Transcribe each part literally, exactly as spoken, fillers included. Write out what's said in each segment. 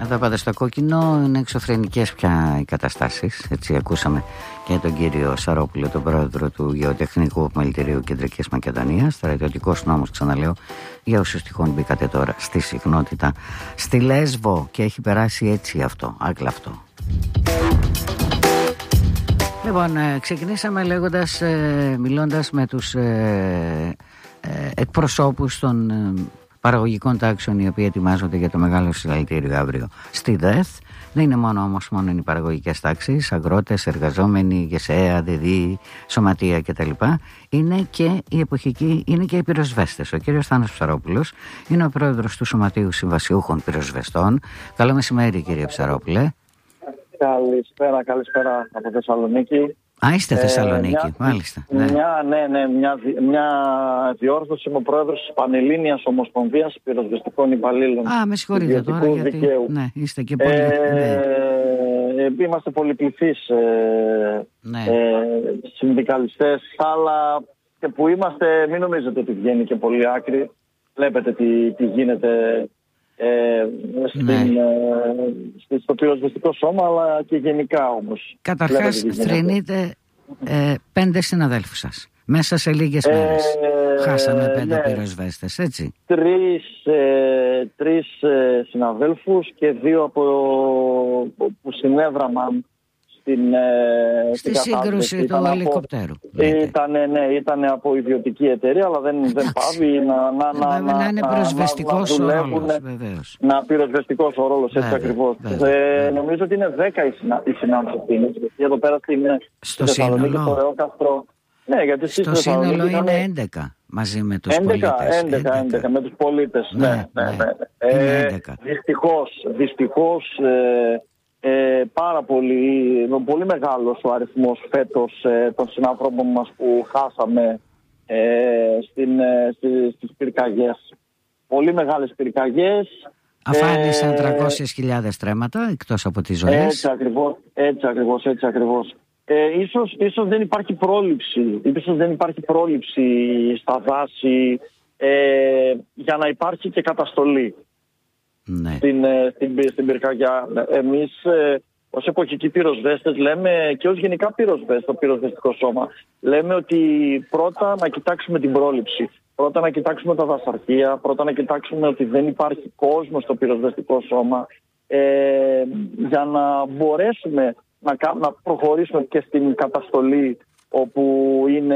Εδώ πάντα στο κόκκινο είναι εξωφρενικές πια οι καταστάσεις. Έτσι ακούσαμε και τον κύριο Σαρόπουλο, τον πρόεδρο του Γεωτεχνικού Επιμελητηρίου Κεντρικής Μακεδονίας. Στρατιωτικός νόμος, ξαναλέω, για όσους τυχόν μπήκατε τώρα στη συχνότητα, στη Λέσβο, και έχει περάσει έτσι αυτό, άκλαυτο. Λοιπόν, ε, ξεκινήσαμε λέγοντας, ε, μιλώντας με τους ε, ε, εκπροσώπους των ε, παραγωγικών τάξεων, οι οποίοι ετοιμάζονται για το μεγάλο συλλαλητήριο αύριο στη ΔΕΘ. Δεν είναι μόνο όμως μόνο οι παραγωγικές τάξεις, αγρότες, εργαζόμενοι, ΓΕΣΕΑ, ΔΕΔΗ, σωματεία κτλ. Είναι και οι εποχικοί, είναι και οι πυροσβέστες. Ο κύριος Θάνος Ψαρόπουλος είναι ο πρόεδρος του Σωματείου Συμβασιούχων Πυροσβεστών. Καλό μεσημέρι, κύριε Ψαρόπουλε. Καλησπέρα, καλησπέρα από Θεσσαλονίκη. Α, είστε Θεσσαλονίκη, ε, μια, μάλιστα. Μια, ναι, ναι, ναι, μια, μια διόρθωση. Είμαι ο πρόεδρος της Πανελλήνιας Ομοσπονδίας Πυροσβεστικών Υπαλλήλων. Α, με συγχωρείτε τώρα, γιατί δικαίου. Ναι, είστε και πολύ... Ε, ναι. Είμαστε πολυπληθείς ε, ναι. ε, συνδικαλιστές, αλλά και που είμαστε, μην νομίζετε ότι βγαίνει και πολύ άκρη. Βλέπετε τι, τι γίνεται Ε, στην, ναι. ε, στο πυροσβεστικό σώμα, αλλά και γενικά όμως. Καταρχάς θρηνείτε ε, πέντε συναδέλφους σας μέσα σε λίγες ε, μέρες. Χάσαμε πέντε ναι. πυροσβέστες, έτσι. Τρεις, ε, τρεις ε, συναδέλφους και δύο από, που συνέβραμαν στην, ε, στη σύγκρουση του ήταν ελικοπτέρου. Ήταν, ναι, ήταν από ιδιωτική εταιρεία, αλλά δεν, δεν πάβει να, να, να, να, να είναι πυροσβεστικός ο ρόλος, βεβαίως. Να πυροσβεστικός ο ρόλος, έτσι ακριβώς. Ε, νομίζω ότι είναι δέκα οι, συνα, οι συνάνθρωποι. Γιατί εδώ πέρα στην στο σύνολο. Στο Ρεόκαστρο. Ναι, γιατί στο σύνολο είναι έντεκα μαζί με τους έντεκα, πολίτες. έντεκα, έντεκα με τους πολίτες. Ναι, ναι, ναι. ναι. ναι. Ε, δυστυχώς, δυστυχώς ε, Ε, πάρα πολύ, πολύ μεγάλος ο αριθμός φέτος ε, των συνανθρώπων μας που χάσαμε ε, στην, ε, στις, στις πυρκαγιές. Πολύ μεγάλες πυρκαγιές. Αφάνισαν ε, τριακόσιες χιλιάδες τρέματα εκτός από τις ζωές. Έτσι ακριβώς, έτσι ακριβώς, έτσι ακριβώς. Ε, ίσως, ίσως δεν υπάρχει πρόληψη, ίσως δεν υπάρχει πρόληψη στα δάση ε, για να υπάρχει και καταστολή. Ναι. Στην, στην, στην πυρκαγιά. Εμείς ε, ως εποχικοί πυροσβέστες λέμε, και ως γενικά πυροσβέστες στο πυροσβεστικό σώμα, λέμε ότι πρώτα να κοιτάξουμε την πρόληψη, πρώτα να κοιτάξουμε τα δασαρχεία, πρώτα να κοιτάξουμε ότι δεν υπάρχει κόσμο στο πυροσβεστικό σώμα, ε, για να μπορέσουμε να, να προχωρήσουμε και στην καταστολή όπου είναι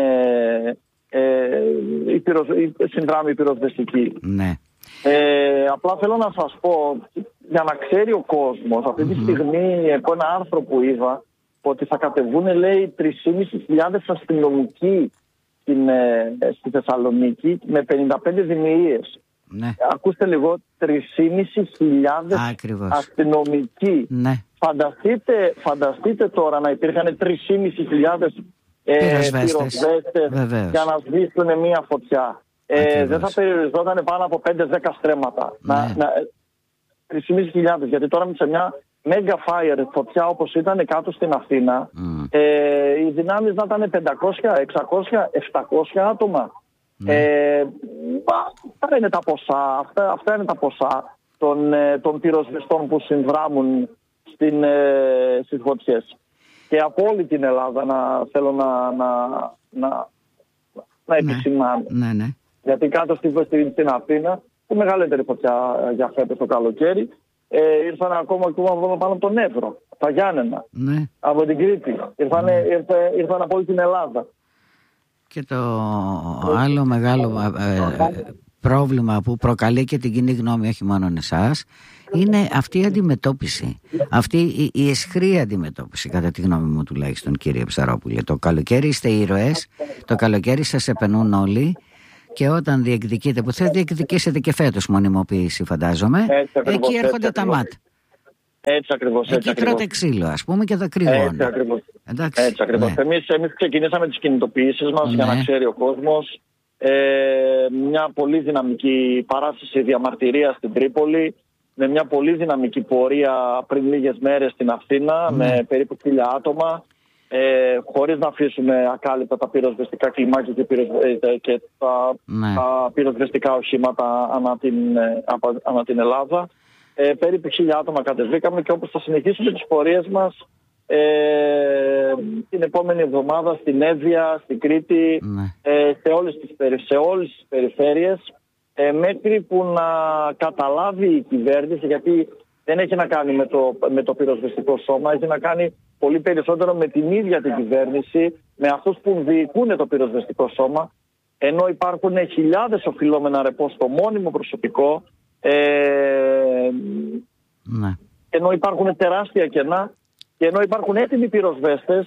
ε, η, πυροσ, η συνδράμη πυροσβεστική. Ναι. Ε, απλά θέλω να σας πω, για να ξέρει ο κόσμος, αυτή τη στιγμή από ένα άρθρο που είδα, ότι θα κατεβούν, λέει, τρεις χιλιάδες πεντακόσιοι αστυνομικοί στην, ε, στη Θεσσαλονίκη με πενήντα πέντε δημιουργίες. Ναι. Ακούστε λίγο, τρεις χιλιάδες πεντακόσιοι αστυνομικοί. Ναι. Φανταστείτε, φανταστείτε τώρα να υπήρχαν τρεις χιλιάδες πεντακόσιοι ε, πυροσβέστες για να σβήσουν μια φωτιά. Ε, δεν θα περιοριζόταν πάνω από πέντε δέκα στρέμματα. Ναι. Να, να, τρεις χιλιάδες πεντακόσιοι, γιατί τώρα σε μια mega fire φωτιά όπως ήταν κάτω στην Αθήνα, mm. ε, οι δυνάμεις να ήταν πεντακόσια, εξακόσια, επτακόσια άτομα. Mm. Ε, αυτά είναι τα ποσά, αυτά, αυτά είναι τα ποσά των, των πυροσβεστών που συνδράμουν στην, ε, στις φωτιές. Και από όλη την Ελλάδα να, θέλω να, να, να, να επισημάνω. Ναι, ναι. Γιατί κάτω στην, στην Αθήνα, η μεγαλύτερη φωτιά για φέτος το καλοκαίρι, ε, ήρθαν ακόμα, ακόμα πάνω από τον Εύρο, τα Γιάννενα, ναι. από την Κρήτη. Ήρθαν, ναι. ήρθε, ήρθαν από όλη την Ελλάδα. Και το άλλο μεγάλο ε, πρόβλημα που προκαλεί και την κοινή γνώμη, όχι μόνο εσάς, είναι αυτή η αντιμετώπιση. Αυτή η, η αισχρή αντιμετώπιση, κατά τη γνώμη μου τουλάχιστον, κύριε Ψαρόπουλε. Το καλοκαίρι είστε ήρωες, το καλοκαίρι σας επενούν όλοι. Και όταν διεκδικείτε, που θα διεκδικήσετε και φέτος μονιμοποίηση, φαντάζομαι, ακριβώς, εκεί έρχονται τα ΜΑΤ. Έτσι ακριβώς. Εκεί τρώτε ξύλο, ας πούμε, και τα κρυγόνα. Έτσι ακριβώς. Εντάξει, έτσι ακριβώς. Ναι. Εμείς, εμείς ξεκινήσαμε τις κινητοποιήσεις μας, ναι. για να ξέρει ο κόσμος. Ε, μια πολύ δυναμική παράσταση διαμαρτυρία στην Τρίπολη, με μια πολύ δυναμική πορεία πριν λίγες μέρες στην Αθήνα, ναι. με περίπου χίλια άτομα. Ε, χωρίς να αφήσουμε ακάλυπτα τα πυροσβεστικά κλιμάκια και, πυροσβε... και τα... Ναι. τα πυροσβεστικά οχήματα ανά την, ανά την Ελλάδα. Ε, περίπου χίλια άτομα κατεβήκαμε και όπως θα συνεχίσουμε τις πορείες μας ε, την επόμενη εβδομάδα στην Εύβοια, στην Κρήτη, ναι. ε, σε, όλες τις, σε όλες τις περιφέρειες, ε, μέχρι που να καταλάβει η κυβέρνηση, γιατί δεν έχει να κάνει με το, με το πυροσβεστικό σώμα, έχει να κάνει πολύ περισσότερο με την ίδια την κυβέρνηση, με αυτούς που διοικούν το πυροσβεστικό σώμα, ενώ υπάρχουν χιλιάδες οφειλόμενα ρεπό στο μόνιμο προσωπικό, ε, ναι. ενώ υπάρχουν τεράστια κενά και ενώ υπάρχουν έτοιμοι πυροσβέστες,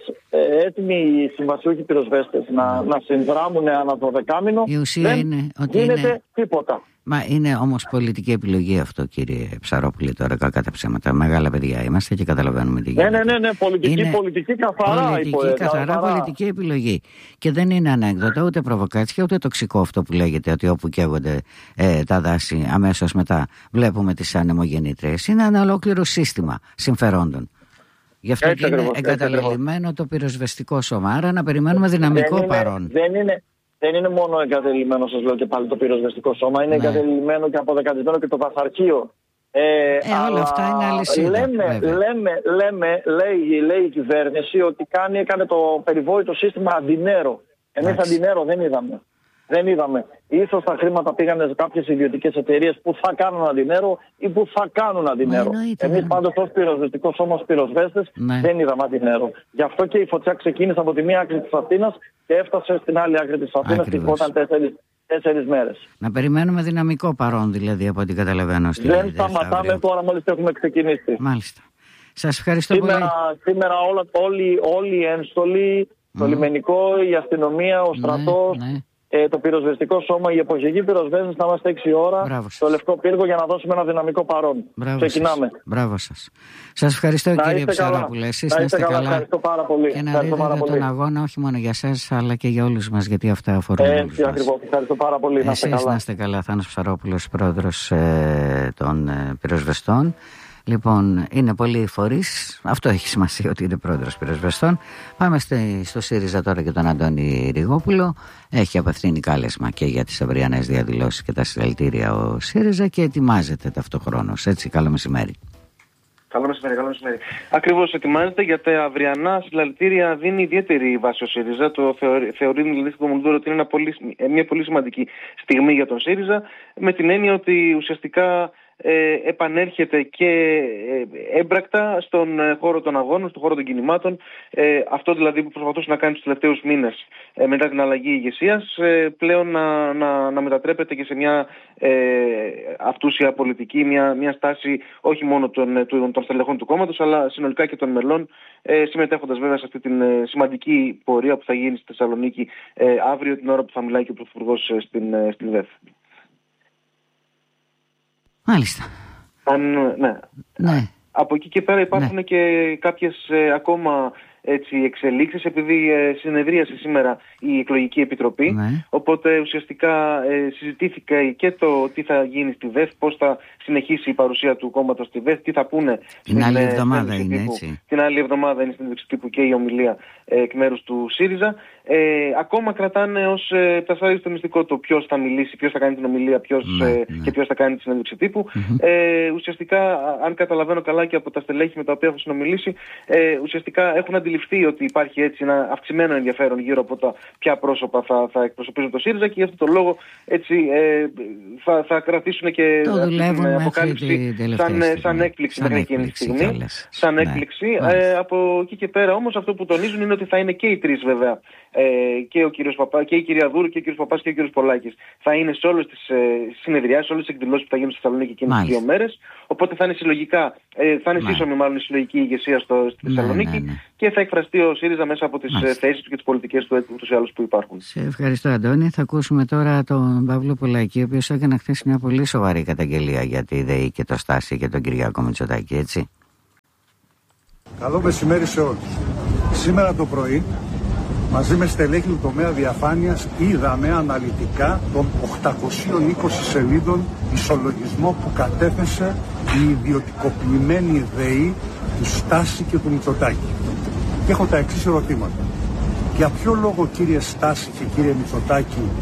έτοιμοι συμβασιούχοι πυροσβέστες να, να συνδράμουν ανά δωδεκάμηνο, η ουσία δεν είναι ότι γίνεται είναι... τίποτα. Μα είναι όμως πολιτική επιλογή αυτό, κύριε Ψαρόπουλε, τώρα κακά τα ψέματα. Μεγάλα παιδιά είμαστε και καταλαβαίνουμε τι γίνεται. Ναι, ναι, ναι, ναι. Πολιτική, είναι πολιτική καθαρά. Πολιτική, υπο, καθαρά, καθαρά πολιτική επιλογή. Και δεν είναι ανέκδοτα, ούτε προβοκάτσια, ούτε τοξικό αυτό που λέγεται ότι όπου καίγονται ε, τα δάση αμέσως μετά βλέπουμε τις ανεμογεννήτριες. Είναι ένα ολόκληρο σύστημα συμφερόντων. Γι' αυτό έτσι και ακριβώς, είναι εγκαταλελειμμένο το πυροσβεστικό σώμα. Άρα να περιμένουμε δυναμικό δεν παρόν. Είναι, δεν, είναι, δεν είναι μόνο εγκαταλελειμμένο, σας λέω και πάλι, το πυροσβεστικό σώμα. Είναι ναι. εγκαταλελειμμένο και αποδεκατισμένο και το βαθαρχείο. Ε, ε, όλα αυτά είναι αλυσίδα. Λέμε, λέμε, λέμε λέει, λέει η κυβέρνηση ότι κάνει, έκανε το περιβόητο σύστημα αντινέρο. Εμείς αντινέρο δεν είδαμε. Δεν είδαμε. Ίσως τα χρήματα πήγανε σε κάποιες ιδιωτικές εταιρείες που θα κάνουν αντινέρο ή που θα κάνουν αντινέρο. Εμείς πάντως ως πυροσβεστικό σώμα, ως πυροσβέστες, ναι. δεν είδαμε αντινέρο. Γι' αυτό και η φωτιά ξεκίνησε από τη μία άκρη της Αθήνας και έφτασε στην άλλη άκρη της Αθήνας και ήταν τέσσερις, τέσσερις μέρες. Να περιμένουμε δυναμικό παρόν, δηλαδή, από ό,τι καταλαβαίνω. Στη δεν σταματάμε τώρα μόλις έχουμε ξεκινήσει. Μάλιστα. Σας ευχαριστώ σήμερα, πολύ. Σήμερα όλα, όλοι, όλοι οι ένστολοι, mm. το λιμενικό, η αστυνομία, ο στρατός, ναι, ναι. Ε, το πυροσβεστικό σώμα, οι εποχικοί πυροσβέστες θα είμαστε έξι ώρα στο Λευκό Πύργο για να δώσουμε ένα δυναμικό παρόν. Μπράβο Ξεκινάμε. Σας. Μπράβο σας. Σας ευχαριστώ, να κύριε Ψαρόπουλε. Εσείς να είστε καλά. καλά. Ευχαριστώ πάρα πολύ. Και να δείτε τον αγώνα όχι μόνο για σας αλλά και για όλους μας, γιατί αυτά αφορούν ε, όλους μας. Ακριβώς. Ευχαριστώ πάρα πολύ. Εσείς να είστε καλά. Να είστε καλά. Θάνος Ψαρόπουλος, πρόεδρος ε, των ε, πυροσβεστών. Λοιπόν, είναι πολλοί φορείς. Αυτό έχει σημασία, ότι είναι πρόεδρος πυροσβεστών. Πάμε στο ΣΥΡΙΖΑ τώρα και τον Αντώνη Ριγόπουλο. Έχει απευθύνει κάλεσμα και για τις αυριανές διαδηλώσεις και τα συλλαλητήρια ο ΣΥΡΙΖΑ και ετοιμάζεται ταυτοχρόνως. Έτσι, καλό μεσημέρι. Καλό μεσημέρι, καλό μεσημέρι. Ακριβώς, ετοιμάζεται για τα αυριανά συλλαλητήρια. Δίνει ιδιαίτερη βάση ο ΣΥΡΙΖΑ. Το θεωρεί, θεωρεί δηλαδή στο Κομμουνδούρο ότι είναι ένα πολύ, μια πολύ σημαντική στιγμή για τον ΣΥΡΙΖΑ. Με την έννοια ότι ουσιαστικά Ε, επανέρχεται και ε, έμπρακτα στον χώρο των αγώνων, στον χώρο των κινημάτων. Ε, αυτό δηλαδή που προσπαθούσε να κάνει τους τελευταίους μήνες ε, μετά την αλλαγή ηγεσίας, ε, πλέον να, να, να μετατρέπεται και σε μια ε, αυτούσια πολιτική, μια, μια στάση όχι μόνο των, των, των στελεχών του κόμματος, αλλά συνολικά και των μελών, ε, συμμετέχοντας βέβαια σε αυτή την ε, σημαντική πορεία που θα γίνει στη Θεσσαλονίκη ε, αύριο, την ώρα που θα μιλάει και ο Πρωθυπουργός ε, στην, ε, στην ΔΕΘ. Μάλιστα. Αν, ναι. ναι. Από εκεί και πέρα υπάρχουν ναι. και κάποιες ε, ακόμα έτσι, εξελίξεις, επειδή ε, συνεδρίασε σήμερα η εκλογική επιτροπή, ναι. οπότε ουσιαστικά ε, συζητήθηκε και το τι θα γίνει στη ΔΕΘ, πώς θα συνεχίσει η παρουσία του κόμματος στη ΔΕΘ, τι θα πούνε την στην, άλλη ε, εβδομάδα είναι τύπου. έτσι. Την άλλη εβδομάδα είναι στην συνέντευξη τύπου και η ομιλία ε, εκ μέρους του ΣΥΡΙΖΑ. Ε, ακόμα κρατάνε ως ε, τασάρι το μυστικό το ποιος θα μιλήσει, ποιος θα κάνει την ομιλία, ποιος, ναι, ε, ναι. και ποιος θα κάνει τη συνέντευξη τύπου. Mm-hmm. Ε, ουσιαστικά, αν καταλαβαίνω καλά και από τα στελέχη με τα οποία θα συνομιλήσει, ε, ουσιαστικά έχουν αντιληφθεί ότι υπάρχει έτσι ένα αυξημένο ενδιαφέρον γύρω από τα ποια πρόσωπα θα, θα εκπροσωπήσουν το ΣΥΡΙΖΑ και γι' αυτό το λόγο έτσι, ε, θα, θα κρατήσουν και την αποκάλυψη σαν, σαν έκπληξη μέχρι εκείνη τη στιγμή. Σαν έκπληξη. Ναι. Ε, από εκεί και πέρα όμως αυτό που τονίζουν είναι ότι θα είναι και οι τρεις βέβαια. Ε, και, ο κύριος Παπά, και η κυρία Δούρου και ο κύριος Παπάς και ο κύριος Πολάκης θα είναι σε όλες τις ε, συνεδριάσεις, σε όλες τις εκδηλώσεις που θα γίνουν στη Θεσσαλονίκη εκείνες τις δύο μέρες. Οπότε θα είναι συλλογικά, ε, θα είναι σύσσωμη μάλλον η συλλογική ηγεσία στο, στη Θεσσαλονίκη, ναι, ναι, ναι. και θα εκφραστεί ο ΣΥΡΙΖΑ μέσα από τις ε, θέσεις του και τις πολιτικές του ούτως ή άλλως που υπάρχουν. Σε ευχαριστώ, Αντώνη. Θα ακούσουμε τώρα τον Παύλο Πολάκη, ο οποίος έκανε χθες μια πολύ σοβαρή καταγγελία για τη ΔΕΗ και το Στάση και τον Κυριάκο Μητσοτάκη, έτσι. Καλό μεσημέρι σε όλους. Σήμερα το πρωί, μαζί με στελέχη του τομέα διαφάνειας, είδαμε αναλυτικά τον οκτακόσιες είκοσι σελίδων ισολογισμό που κατέθεσε η ιδιωτικοποιημένη ΔΕΗ του Στάση και του Μητσοτάκη. Και έχω τα εξής ερωτήματα. Για ποιο λόγο, κύριε Στάση και κύριε Μητσοτάκη,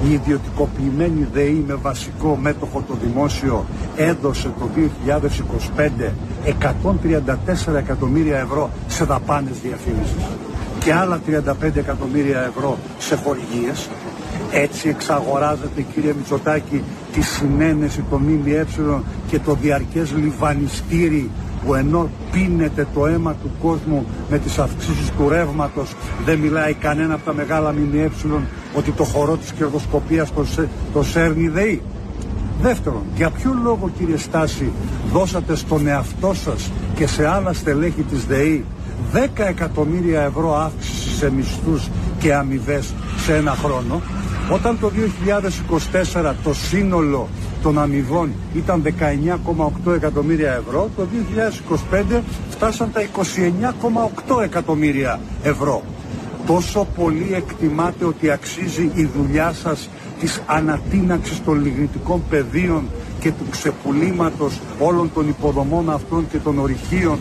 Η ιδιωτικοποιημένη ΔΕΗ με βασικό μέτοχο το δημόσιο έδωσε το δύο χιλιάδες είκοσι πέντε εκατόν τριάντα τέσσερα εκατομμύρια ευρώ σε δαπάνες διαφήμισης και άλλα τριάντα πέντε εκατομμύρια ευρώ σε χορηγίες. Έτσι εξαγοράζεται, κύριε Μητσοτάκη, τη συνένεση των ΜΜΕ και το διαρκές λιβανιστήρι που ενώ πίνεται το αίμα του κόσμου με τις αυξήσεις του ρεύματος, δεν μιλάει κανένα από τα μεγάλα ΜΜΕ ότι το χορό της κερδοσκοπίας το, σε, το σέρνει ΔΕΗ. Δεύτερον, για ποιο λόγο, κύριε Στάση, δώσατε στον εαυτό σας και σε άλλα στελέχη της ΔΕΗ δέκα εκατομμύρια ευρώ αύξηση σε μισθούς και αμοιβές σε ένα χρόνο, όταν το δύο χιλιάδες είκοσι τέσσερα το σύνολο των αμοιβών ήταν δεκαεννιά κόμμα οκτώ εκατομμύρια ευρώ, το δύο χιλιάδες είκοσι πέντε φτάσαν τα είκοσι εννιά κόμμα οκτώ εκατομμύρια ευρώ. Τόσο πολύ εκτιμάτε ότι αξίζει η δουλειά σας της ανατείναξης των λιγνητικών πεδίων και του ξεπουλήματος όλων των υποδομών αυτών και των ορυχείων,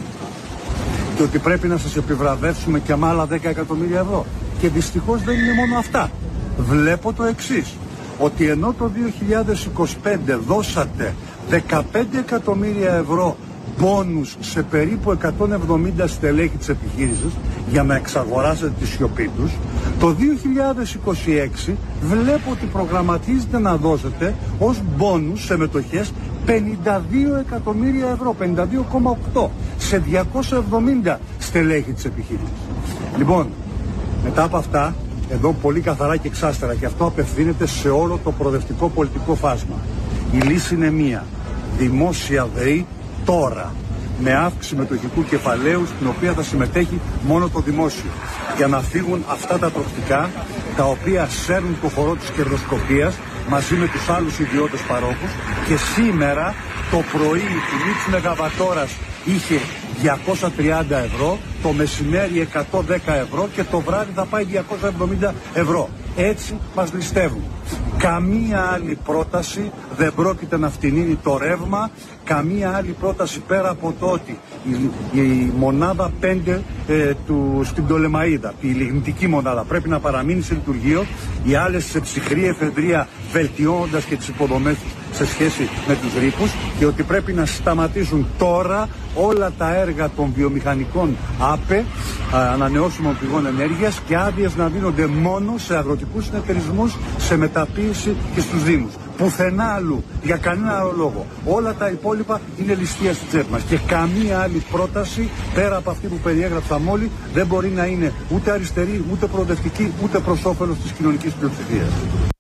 και ότι πρέπει να σας επιβραβεύσουμε και με άλλα δέκα εκατομμύρια ευρώ? Και δυστυχώς δεν είναι μόνο αυτά. Βλέπω το εξής, ότι ενώ το δύο χιλιάδες είκοσι πέντε δώσατε δεκαπέντε εκατομμύρια ευρώ μπόνους σε περίπου εκατόν εβδομήντα στελέχη της επιχείρησης για να εξαγοράσετε τη σιωπή τους, το δύο χιλιάδες είκοσι έξι βλέπω ότι προγραμματίζετε να δώσετε ως μπόνους σε μετοχές πενήντα δύο εκατομμύρια ευρώ, πενήντα δύο κόμμα οκτώ σε διακόσια εβδομήντα στελέχη της επιχείρησης. Λοιπόν, μετά από αυτά, εδώ πολύ καθαρά και εξάστερα, και αυτό απευθύνεται σε όλο το προοδευτικό πολιτικό φάσμα, η λύση είναι μία: δημόσια ΔΕΗ τώρα, με αύξηση μετοχικού κεφαλαίου, στην οποία θα συμμετέχει μόνο το δημόσιο, για να φύγουν αυτά τα τροχτικά τα οποία σέρνουν το χορό της κερδοσκοπίας μαζί με τους άλλους ιδιώτες παρόχους. Και σήμερα το πρωί η τιμή της μεγαβατόρας είχε διακόσια τριάντα ευρώ, το μεσημέρι εκατόν δέκα ευρώ και το βράδυ θα πάει διακόσια εβδομήντα ευρώ. Έτσι μας ληστεύουν. Καμία άλλη πρόταση δεν πρόκειται να φτηνίνει το ρεύμα, καμία άλλη πρόταση πέρα από το ότι η, η μονάδα πέντε ε, του, στην Πτολεμαΐδα, η λιγνητική μονάδα, πρέπει να παραμείνει σε λειτουργείο, οι άλλες σε ψυχρή εφεδρεία, βελτιώνοντας και τις υποδομές τους σε σχέση με τους ρήπους, και ότι πρέπει να σταματήσουν τώρα όλα τα έργα των βιομηχανικών ΑΠΕ, ανανεώσιμων πηγών ενέργειας, και άδειες να δίνονται μόνο σε αγροτικούς συνεταιρισμούς, σε μεταποίηση και στους Δήμους. Πουθενά αλλού, για κανένα άλλο λόγο. Όλα τα υπόλοιπα είναι ληστεία στη τσέπη μας. Και καμία άλλη πρόταση πέρα από αυτή που περιέγραψαμε όλοι δεν μπορεί να είναι ούτε αριστερή, ούτε προοδευτική, ούτε προς όφελος της κοινωνικής πλειοψηφίας.